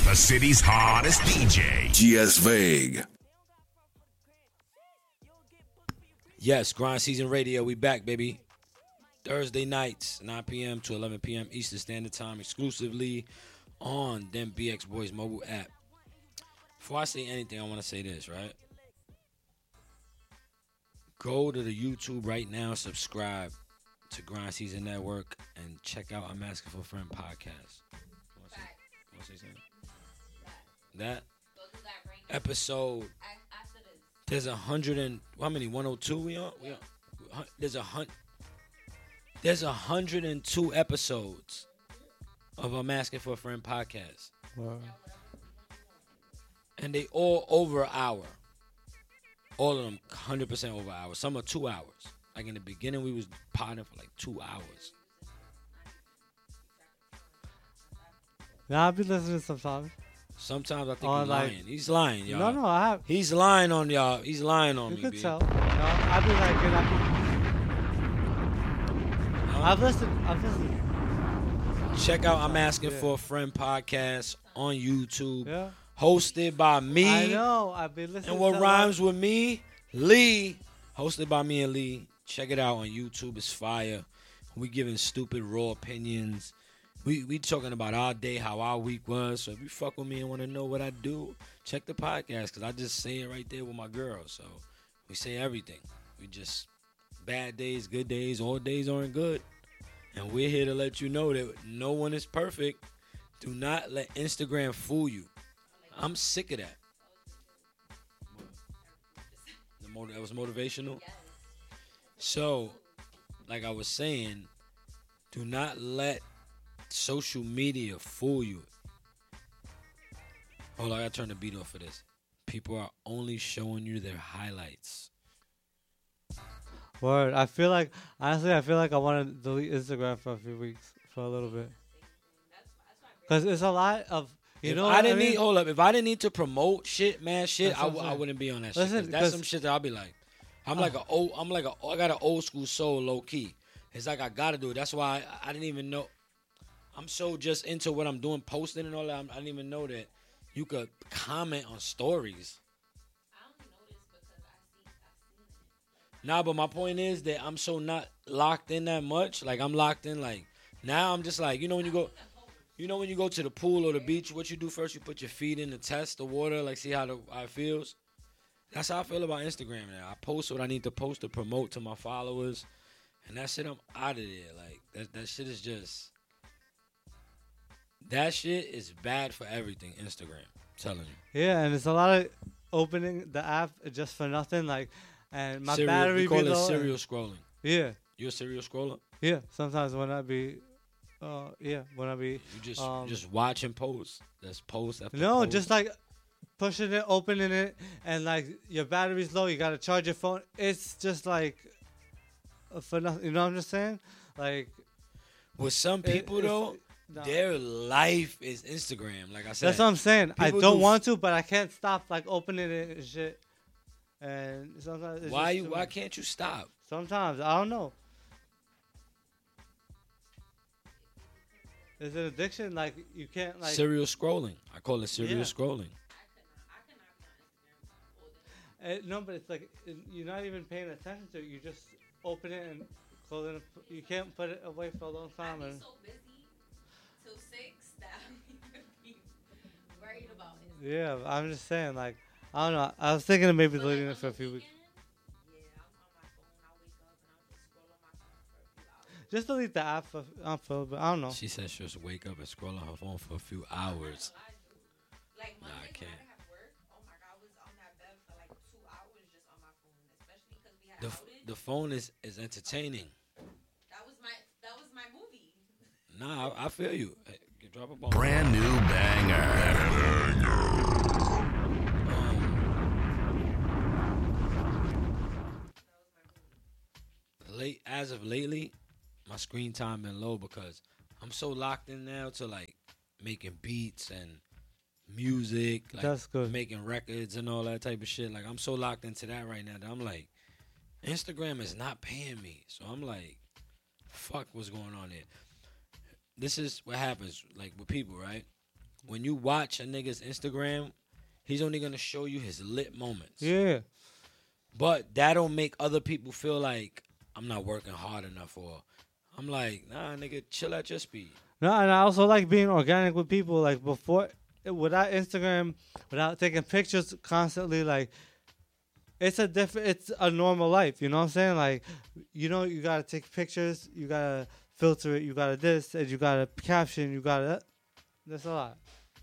The city's hottest DJ, GS Vague. Yes, Grind Season Radio, we back, baby. Thursday nights, 9 p.m. to 11 p.m. Eastern Standard Time, exclusively on them BX Boys mobile app. Before I say anything, I want to say this, right? Go to the YouTube right now, subscribe to Grind Season Network, and check out I'm Asking for a Friend podcast. Want to say something? That episode, there's 100 and, how many, 102 we on? There's 102 episodes of I'm Asking for a Friend podcast. Wow. And they all over an hour. All of them 100% over an hour. Some are 2 hours. Like in the beginning, we was potting for like 2 hours. Yeah, I'll be listening sometimes. Sometimes I think he's lying. He's lying, y'all. No, I have. He's lying on y'all. He's lying on You me, could B. tell. No, I'll be like it. I've listened. Check out I'm Asking for a Friend podcast on YouTube. Yeah. Hosted by me. I know. I've been listening. And what rhymes with me? Lee. Hosted by me and Lee. Check it out on YouTube. It's fire. We giving stupid raw opinions. We talking about our day, how our week was. So if you fuck with me and want to know what I do, check the podcast because I just say it right there with my girl. So we say everything. We just bad days, good days, all days aren't good. And we're here to let you know that no one is perfect. Do not let Instagram fool you. I'm sick of that. That was motivational? So, like I was saying, do not let social media fool you. Hold on, I gotta turn the beat off for this. People are only showing you their highlights. Word. I feel like I want to delete Instagram for a few weeks, for a little bit. Because it's a lot of, If I didn't need to promote shit, I wouldn't be on that shit. Listen, That's some shit that I'll be like, I got an old school soul, low key. It's like I gotta do it. That's why I didn't even know. I'm so just into what I'm doing, posting and all that. I didn't even know that you could comment on stories. Nah, but my point is that I'm so not locked in that much. Like I'm locked in. Like now, I'm just like when you go to the pool or the beach, what you do first? You put your feet in to test the water, like see how it feels. That's how I feel about Instagram now. I post what I need to post to promote to my followers, and that shit I'm out of there. Like that shit is just. That shit is bad for everything, Instagram. I'm telling you. Yeah, and it's a lot of opening the app just for nothing. Like, and my battery we call be it low. serial scrolling. Yeah. You a serial scroller? Yeah. Sometimes when I be, You just watch and post. That's post after No, post. just like pushing it, opening it, and like your battery's low. You gotta charge your phone. It's just like for nothing. You know what I'm just saying? Like with some people though. No. Their life is Instagram, like I said. That's what I'm saying. I don't want to, but I can't stop like opening it and shit. And sometimes why can't you stop? Sometimes I don't know. It's an addiction. Like you can't like serial scrolling. I call it serial scrolling. No, but it's like you're not even paying attention to it. You just open it and close it. You can't put it away for a long time. I'd be so busy till 6 that I'm even be worried about it. Yeah, I'm just saying, like, I don't know. I was thinking of maybe deleting it for a few weeks. Yeah, I'm on my phone. I wake up and I'll just scroll on my phone for a few hours. Just delete the app for a little bit. I don't know. She said she'll just wake up and scroll on her phone for a few hours. Like nah, I can't. When I have work, oh my God, I was on that bed for like 2 hours just on my phone, especially because we had outage. The phone is entertaining. That was my movie. Nah, I feel you. Hey, drop a bomb. Brand new banger. As of lately, my screen time been low because I'm so locked in now to like making beats and music, like that's good. Making records and all that type of shit. Like I'm so locked into that right now that I'm like, Instagram is not paying me. So I'm like, fuck what's going on there. This is what happens like with people, right? when you watch a nigga's Instagram, he's only gonna show you his lit moments. Yeah. But that don't make other people feel like I'm not working hard enough, or I'm like, nah, nigga, chill at your speed. No, and I also like being organic with people. Like before, without Instagram, without taking pictures constantly, like it's a normal life. You know what I'm saying? Like, you know, you gotta take pictures, you gotta filter it, you gotta this, and you gotta caption, you gotta that. That's a lot.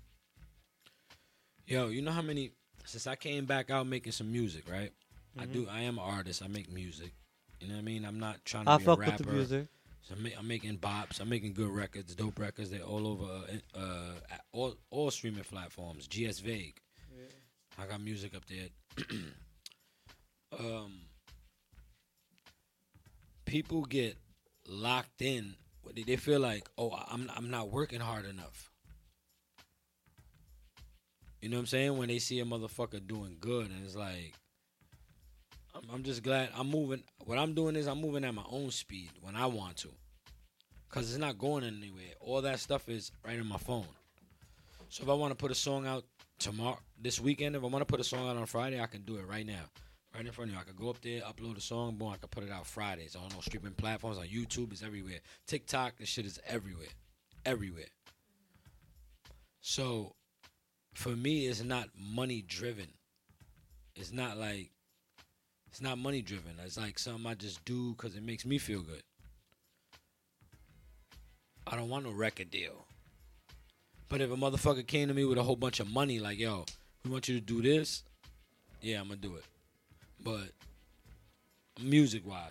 Yo, you know how many? Since I came back out making some music, right? I am an artist. I make music. You know what I mean? I'm not trying to I be a fuck rapper. with the music. So I'm making bops. I'm making good records, dope records. They're all over all streaming platforms. GS Vague. I got music up there. People get locked in. They feel like, oh, I'm not working hard enough. You know what I'm saying? When they see a motherfucker doing good, and it's like, I'm just glad I'm moving. What I'm doing is I'm moving at my own speed when I want to. Because it's not going anywhere. All that stuff is right on my phone. So if I want to put a song out this weekend, if I want to put a song out on Friday, I can do it right now. Right in front of you. I can go up there, upload a song, boom, I can put it out Fridays on those streaming platforms, on YouTube, it's everywhere. TikTok, this shit is everywhere. Everywhere. So for me, it's not money driven. It's not money driven. It's like something I just do because it makes me feel good. I don't want no record deal. But if a motherfucker came to me with a whole bunch of money, like, yo, we want you to do this, yeah, I'm going to do it. But music-wise,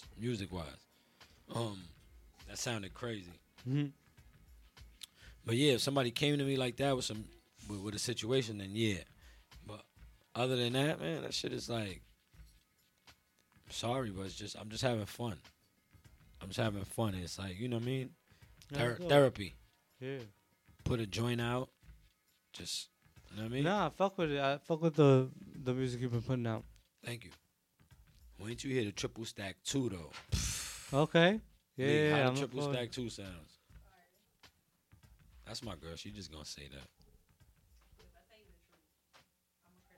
that sounded crazy. Mm-hmm. But yeah, if somebody came to me like that with a situation, then yeah. But other than that, man, that shit is like, sorry, but I'm just having fun. I'm just having fun. It's like, you know what I mean? Therapy. Yeah. Put a joint out. Just, you know what I mean? Nah, I fuck with it. I fuck with the music you've been putting out. Thank you. Wait till you hear the triple stack 2, though. Okay. Lee, Yeah. how I'm the triple for it. stack 2 sounds. That's my girl. She just gonna say that. If I tell you the truth, I'm a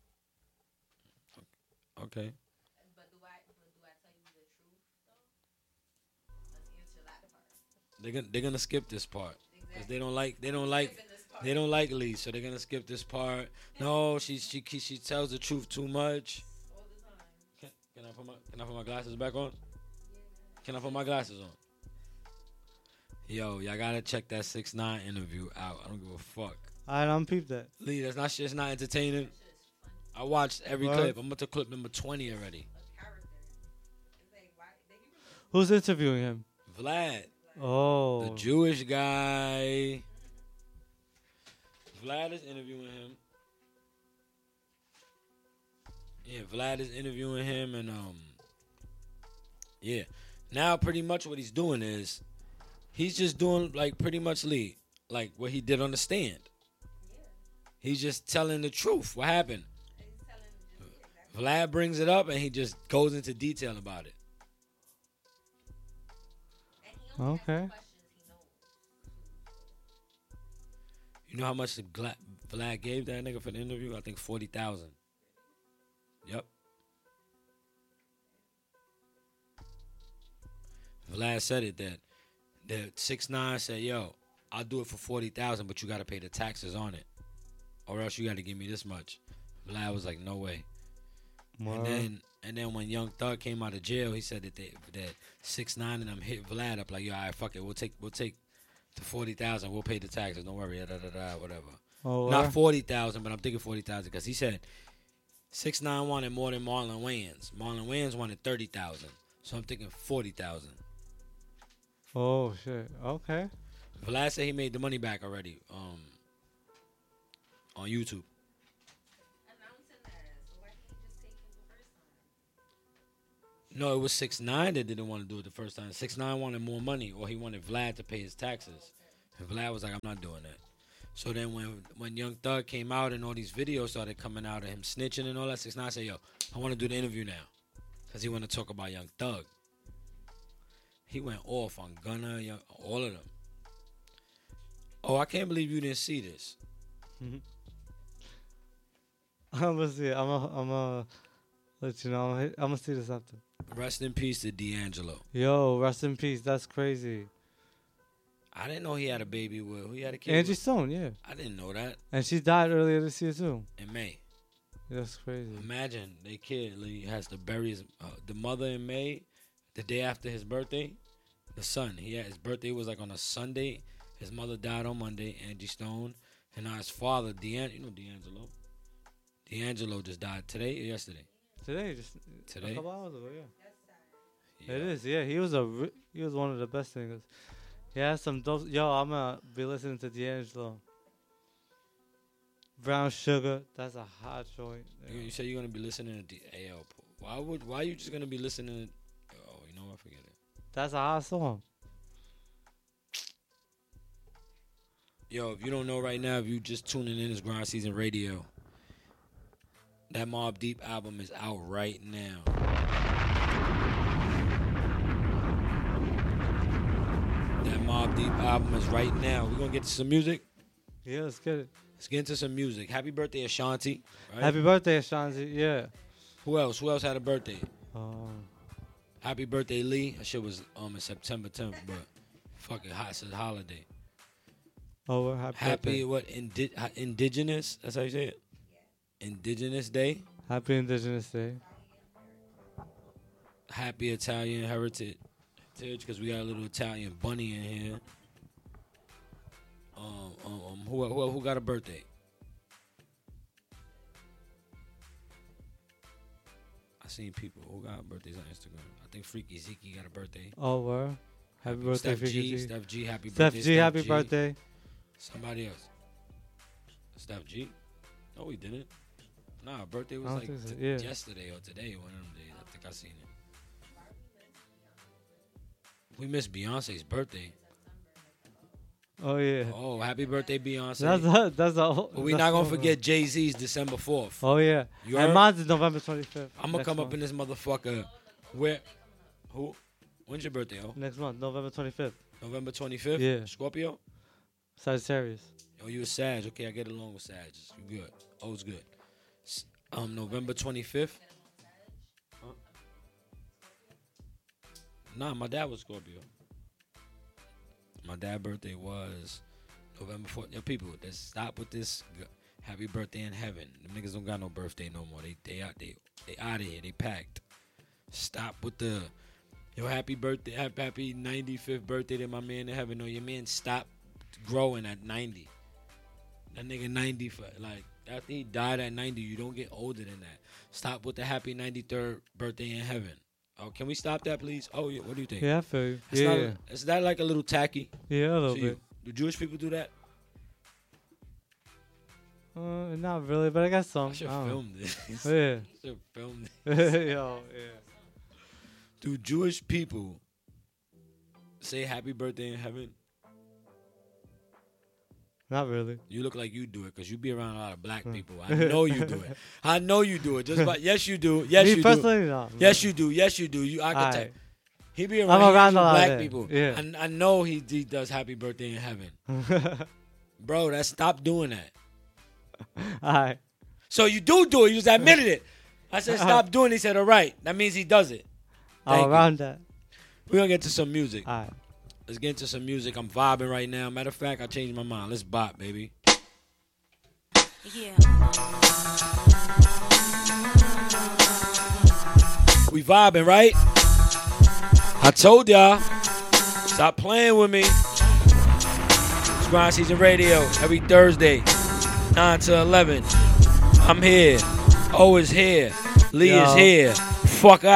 critic. Okay. But do I tell you the truth though? Let's answer that part. They're gonna skip this part because Exactly. they don't like Skipping this part. Lee, so they're gonna skip this part. No, she tells the truth too much. All the time. Can I put my glasses back on? Can I put my glasses on? Yo, y'all gotta check that 6ix9ine interview out. I don't give a fuck. I don't peep that. Lee, that's not shit's not entertaining. I watched every What? clip. I'm up to clip number 20 already. A character. It's like why they give him Who's interviewing him? Vlad, Oh. the Jewish guy. Vlad is interviewing him. Yeah, Vlad is interviewing him, and yeah. Now pretty much what he's doing is he's just doing like pretty much Lee, like what he did on the stand. He's just telling the truth. What happened? he's telling just exactly. Vlad brings it up and he just goes into detail about it. And he only Okay. asks questions he knows. You know how much Vlad gave that nigga for the interview? I think 40,000. Yep. Vlad said it that 6ix9ine said, "Yo, I'll do it for 40,000, but you got to pay the taxes on it, or else you got to give me this much." Vlad was like, "No way." And then when Young Thug came out of jail, he said that 6ix9ine and them hit Vlad up like, "Yo, all right, fuck it, we'll take the 40,000, we'll pay the taxes, don't worry, whatever." Oh, Not 40,000, but I'm thinking 40,000 because he said 6ix9ine wanted more than Marlon Wayans. Marlon Wayans wanted 30,000, so I'm thinking 40,000. Oh shit. Okay. Vlad said he made the money back already on YouTube. Announcing that. So why didn't he just take it the first time? No, it was 6ix9ine that didn't want to do it the first time. 6ix9ine wanted more money, or he wanted Vlad to pay his taxes. And Vlad was like, "I'm not doing that." So then when Young Thug came out and all these videos started coming out of him snitching and all that, 6ix9ine said, "Yo, I want to do the interview now," because he want to talk about Young Thug. He went off on Gunna, all of them. Oh, I can't believe you didn't see this. I'm gonna see it. I'm gonna let you know. I'm gonna see this after. Rest in peace to D'Angelo. Yo, rest in peace. That's crazy. I didn't know he had a baby with. Who he had a kid Angie with? Stone, yeah. I didn't know that. And she died earlier this year too. In May. That's crazy. Imagine they kid Lee has to bury his the mother in May, the day after his birthday. The son, his birthday was like on a Sunday. His mother died on Monday, Angie Stone, and now his father, D'Angelo. D'Angelo just died today or yesterday. Today. Today? A couple hours ago, yeah. It is, yeah. He was one of the best singers. He has some dope. Yo, I'm gonna be listening to D'Angelo. Brown Sugar, that's a hot joint. You say you're gonna be listening to why are you just gonna be listening to, oh, you know what, forget it. That's a hot song. Yo, if you don't know right now, if you just tuning in, it's Grind Season Radio. That Mobb Deep album is out right now. That Mobb Deep album is right now. We're gonna get to some music. Yeah, let's get it. Let's get into some music. Happy birthday, Ashanti. Right? Happy birthday, Ashanti. Yeah. Who else? Who else had a birthday? Um, Happy birthday, Lee. That shit was in September 10th, but fucking hot. It's a holiday. Oh, we're happy birthday. What? Indigenous? That's how you say it? Indigenous Day. Happy Indigenous Day. Happy Italian heritage, because we got a little Italian bunny in here. Who got a birthday? I seen people who got birthdays on Instagram. I think Freaky Zeke got a birthday. Oh, where? Happy birthday, Freaky Zeke. Steph G, happy Steph birthday. G, happy birthday. Somebody else. Steph G? No, he didn't. Nah, birthday was like yesterday or today, one of them days. I think I seen it. We missed Beyonce's birthday. Oh, yeah. Oh, happy birthday, Beyonce. That's a whole... But we're not going to forget Jay-Z's December 4th. Oh, yeah. And mine's is November 25th. I'm going to come up in this motherfucker. Where? Who? When's your birthday, oh? Next month, November 25th. November 25th? Yeah. Scorpio? Sagittarius. Oh, you a Sag. Okay, I get along with Sag. You good. Oh, it's good. November 25th? Huh? Nah, my dad was Scorpio. My dad's birthday was November 4th. Yo, people, let's stop with this. Happy birthday in heaven. The niggas don't got no birthday no more. They out of here. They packed. Stop with the happy birthday, happy 95th birthday to my man in heaven. No, your man stopped growing at 90. That nigga 90 after he died at 90, you don't get older than that. Stop with the happy 93rd birthday in heaven. Oh, can we stop that, please? Oh, yeah. What do you think? Yeah, I feel you. Is that like a little tacky? Yeah, a little bit. Do Jewish people do that? Not really, but I guess some. I should film this. Yeah. I should film this. Yo, yeah. Do Jewish people say happy birthday in heaven? Not really. You look like you do it because you be around a lot of black people. I know you do it. I know you do it. Yes, you do. Yes, you do. No. Yes, you do. Yes, you do. I can tell. He be around a lot black of people. Yeah. I know he does happy birthday in heaven. Bro, stop doing that. All right. So you do it. You just admitted it. I said stop doing it. He said, all right. That means he does it. Around that. We're going to get to some music. All right. Let's get into some music. I'm vibing right now. Matter of fact, I changed my mind. Let's bop, baby. Yeah. We vibing, right? I told y'all. Stop playing with me. It's Grind Season Radio every Thursday, 9 to 11. I'm here. O is here. Lee is here. Fuck out.